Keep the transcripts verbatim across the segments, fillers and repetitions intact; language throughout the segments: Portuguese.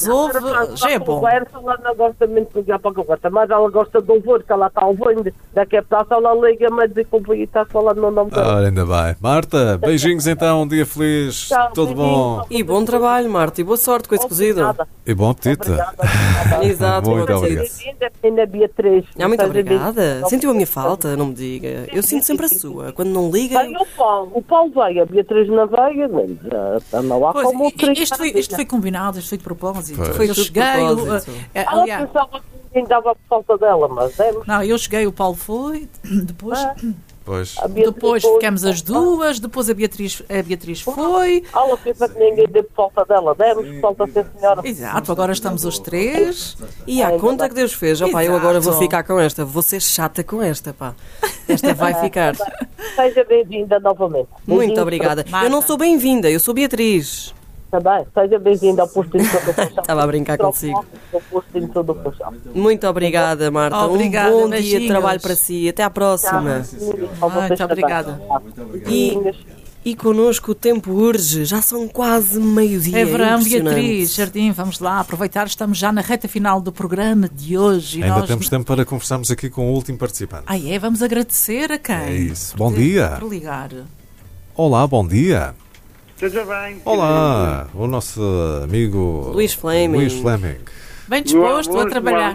ouve, já é bom. Ela não gosta muito de ligar para a conversa, mas ela gosta de ouvir, que ela está ouvindo. Daqui a pouco ela liga-me a dizer que o está falando no nome dela. Ora, ainda bem. Marta, beijinhos então, um dia feliz, Tchau, tudo bom. E bom trabalho, Marta, e boa sorte com esse cozido. E bom apetite. Exato, Muito bom obrigado. apetite. Menina Beatriz. Ah, muito obrigada. Sentiu a minha falta? Não me diga. Eu sinto sempre a sua. Quando não liga... Veio o Paulo. O Paulo veio, a Beatriz não veio. Mas anda lá Pois, como o i- isto, foi, isto foi combinado, isto foi de propósito. Foi. Foi eu tudo de cheguei, o- propósito. eh, Ela aliás, pensava que ninguém dava por falta dela, mas é. não, eu cheguei, o Paulo foi, depois, Pois. A Beatriz depois foi. ficamos as duas, depois a Beatriz, a Beatriz foi. Ela pensa que ninguém deu por falta dela. Demos por falta sim, senhora. Exato, agora estamos os três. E à conta que Deus fez. Opa, eu agora vou Exato. ficar com esta. Vou ser chata com esta, pá. Esta vai ficar. Seja bem-vinda novamente. Muito Beijinhos obrigada. Marta. Eu não sou bem-vinda, eu sou Beatriz. Também, seja bem-vinda ao postinho todo o Funchal. Estava a brincar consigo. Ao postinho todo o Funchal. Muito obrigada, Marta. Obrigada, um bom dia de beijinhos. trabalho para si. Até à próxima. Muito obrigada. E, e connosco o tempo urge. Já são quase meio-dia. É verão, Impressionante. Beatriz, Jardim, vamos lá aproveitar, estamos já na reta final do programa de hoje. E Ainda nós... temos tempo para conversarmos aqui com o último participante. Ah, é? Vamos agradecer a quem? É isso. Bom dia. Por ligar. Olá, bom dia. Tudo bem? Olá, o nosso amigo Luís Fleming. Luís Fleming. Bem disposto a trabalhar.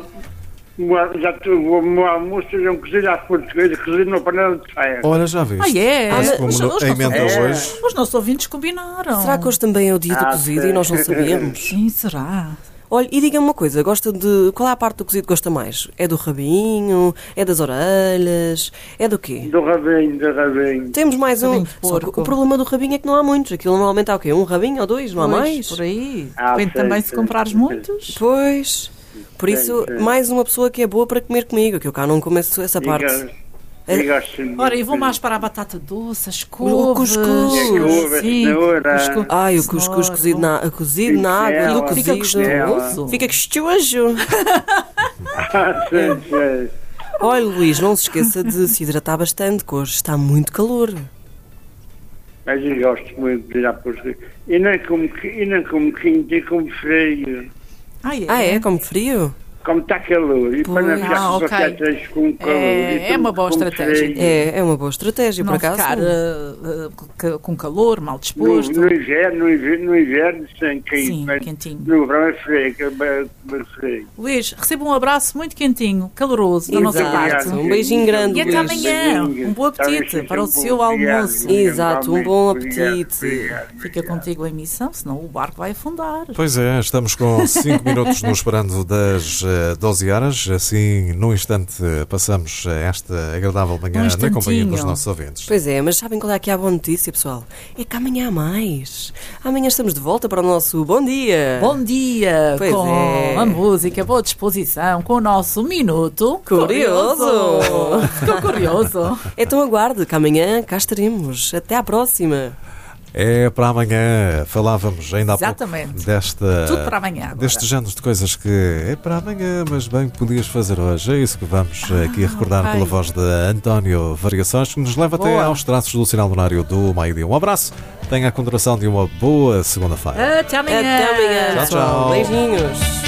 Já tive o meu almoço, um cozido à portuguesa, cozido numa panela de ferro. Olha, já viste? Ah, é? Ah, mas- Como Os- no- os a nossos emenda ouvintes- hoje. Os nossos ouvintes combinaram. Será que hoje também é o dia do Ah, cozido e nós não sim. sabíamos? Sim, será? Olha, e diga-me uma coisa, gosta de... Qual é a parte do cozido que gosta mais? É do rabinho? É das orelhas? É do quê? Do rabinho, do rabinho. Temos mais um. Rabinho de Só que porco. o problema do rabinho é que não há muitos. Aquilo normalmente há o quê? Um rabinho ou dois? Não há Pois, mais? Por aí. Ah, Depende sei, também se sei, comprares sei. muitos. Pois. Por isso, Sim, sim. mais uma pessoa que é boa para comer comigo, que eu cá não começo essa parte. E gosto muito. Ora, e vou mais para a batata doce, as O couves. cuscuz. E a couve, a Sim, cenoura. cuscuz. Ai, o cuscuz Cenoura, cozido na, cozido na água Fica do cozido. gostoso. Fica gostoso. Ah, sim, sim. Olha, Luís, não se esqueça de se hidratar bastante, que hoje está muito calor. Mas eu gosto muito de ir à portuguesa. E nem como, e nem como quente, e como frio. Ah, é? Ah, é? Como frio? Como está calor. E para não Pois. ficar Ah, com ok. batatas com calor. É- e é tudo uma boa com estratégia. frio. É, é uma boa estratégia, por Não acaso. ficar uh, uh, ca- com calor, mal No, disposto. no inverno, no inverno, no inverno, sem quente. Sim, mas quentinho. No verão é frio, que é bem- bem frio. Luís, receba um abraço muito quentinho, caloroso, da nossa Exato. parte. Um beijinho grande, E até Luís. amanhã. Um bom apetite para o seu almoço. Exato, um bom apetite. Fica contigo a emissão, senão o barco vai afundar. Pois é, estamos com cinco minutos nos esperando das eh, doze horas. Assim, num instante, eh, passamos eh, esta agradável manhã Um na companhia instantinho. dos nossos ouvintes. Pois é, mas sabem qual é que é a boa notícia, pessoal? É que amanhã há mais. Amanhã estamos de volta para o nosso Bom Dia. Bom dia, Pois com é. a música, boa disposição, com o nosso Minuto Curioso. Ficou curioso. Então aguarde, que amanhã cá estaremos. Até à próxima. É para amanhã. Falávamos ainda há Exatamente. pouco desta, Tudo para amanhã agora. destes géneros de coisas que é para amanhã, mas bem que podias fazer hoje. É isso que vamos aqui recordar ok. pela voz de António Variações, que nos leva até Boa. aos traços do sinal horário do meio-dia. Um abraço, tenha a continuação de uma boa segunda-feira. Até amanhã. Até amanhã, Tchau, pessoal. tchau. Beijinhos.